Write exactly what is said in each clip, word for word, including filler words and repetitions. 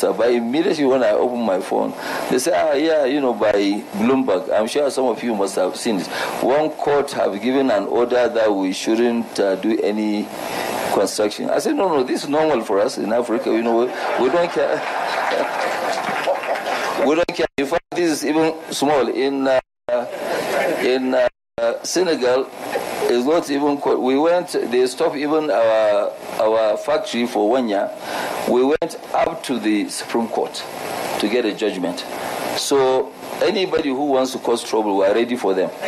stuff. But immediately when I open my phone, they say, ah, yeah, you know, by Bloomberg. I'm sure some of you must have seen this. One court have given an order that we shouldn't uh, do any construction. I said, no, no, this is normal for us in Africa. You know, we, we don't care. we don't care. In fact, this is even small. In uh, in uh, Senegal, it's not even. We went. They stopped even our our factory for one year. We went up to the Supreme Court to get a judgment. So anybody who wants to cause trouble, we are ready for them.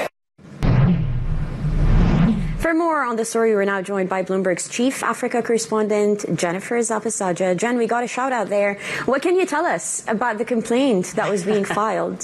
For more on the story, we're now joined by Bloomberg's chief Africa correspondent, Jennifer Zapasaja. Jen, we got a shout out there. What can you tell us about the complaint that was being filed?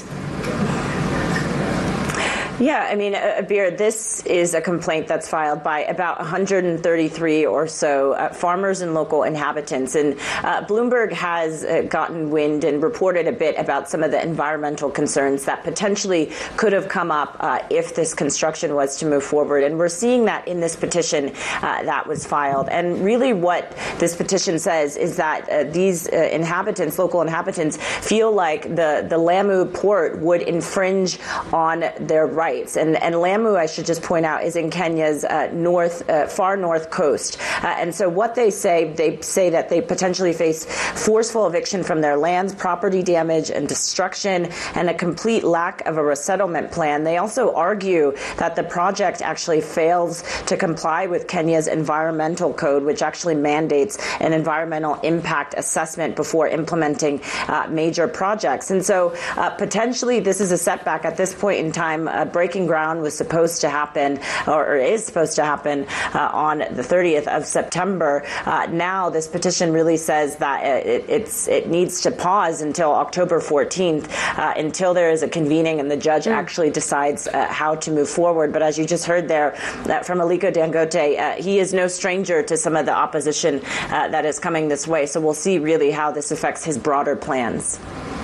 Yeah, I mean, Abir, this is a complaint that's filed by about one hundred thirty-three or so uh, farmers and local inhabitants. And uh, Bloomberg has uh, gotten wind and reported a bit about some of the environmental concerns that potentially could have come up uh, if this construction was to move forward. And we're seeing that in this petition uh, that was filed. And really what this petition says is that uh, these uh, inhabitants, local inhabitants, feel like the, the Lamu port would infringe on their rights. Rights. And, and Lamu, I should just point out, is in Kenya's uh, north, uh, far north coast. Uh, and so what they say, they say that they potentially face forceful eviction from their lands, property damage and destruction, and a complete lack of a resettlement plan. They also argue that the project actually fails to comply with Kenya's environmental code, which actually mandates an environmental impact assessment before implementing uh, major projects. And so uh, potentially this is a setback at this point in time. Uh, breaking ground was supposed to happen, or, or is supposed to happen, uh, on the thirtieth of September. Uh, now, this petition really says that it, it's it needs to pause until October fourteenth, uh, until there is a convening and the judge mm. actually decides uh, how to move forward. But as you just heard there uh, from Aliko Dangote, uh, he is no stranger to some of the opposition uh, that is coming this way. So we'll see really how this affects his broader plans.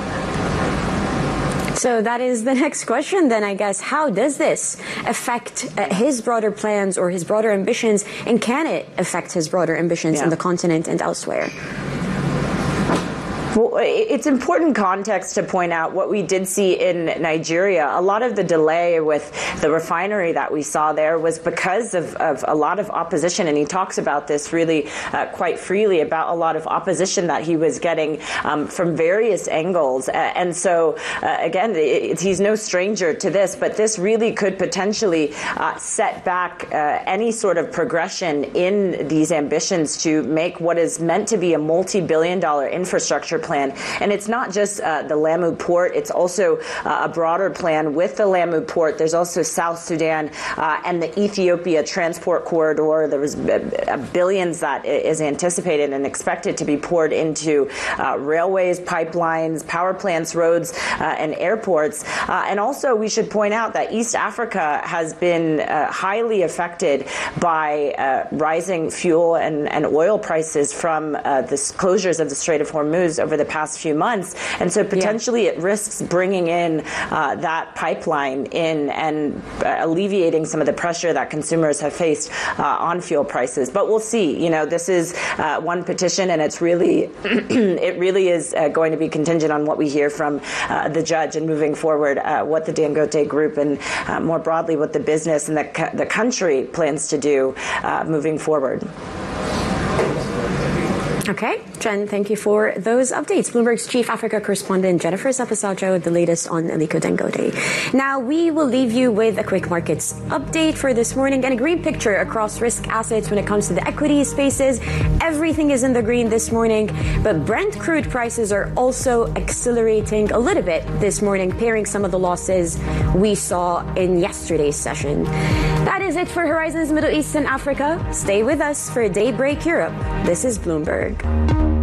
So that is the next question then, I guess. How does this affect uh, his broader plans or his broader ambitions, and can it affect his broader ambitions yeah. in the continent and elsewhere? Well, it's important context to point out what we did see in Nigeria. A lot of the delay with the refinery that we saw there was because of, of a lot of opposition, and he talks about this really uh, quite freely, about a lot of opposition that he was getting um, from various angles. Uh, and so, uh, again, it, he's no stranger to this, but this really could potentially uh, set back uh, any sort of progression in these ambitions to make what is meant to be a multi-billion dollar infrastructure plan. And it's not just uh, the Lamu port, it's also uh, a broader plan with the Lamu port. There's also South Sudan uh, and the Ethiopia transport corridor. There was uh, billions that is anticipated and expected to be poured into uh, railways, pipelines, power plants, roads, uh, and airports. Uh, and also, we should point out that East Africa has been uh, highly affected by uh, rising fuel and, and oil prices from uh, the closures of the Strait of Hormuz over the past few months. And so potentially yeah. it risks bringing in uh, that pipeline in and uh, alleviating some of the pressure that consumers have faced uh, on fuel prices. But we'll see. You know, this is uh, one petition, and it's really, it really is uh, going to be contingent on what we hear from uh, the judge and moving forward, uh, what the Dangote Group and uh, more broadly what the business and the, co- the country plans to do uh, moving forward. Okay, Jen, thank you for those updates. Bloomberg's chief Africa correspondent, Jennifer Zapasaja, with the latest on Aliko Dangote. Now, we will leave you with a quick markets update for this morning and a green picture across risk assets when it comes to the equity spaces. Everything is in the green this morning, but Brent crude prices are also accelerating a little bit this morning, pairing some of the losses we saw in yesterday's session. That is it for Horizons Middle East and Africa. Stay with us for Daybreak Europe. This is Bloomberg.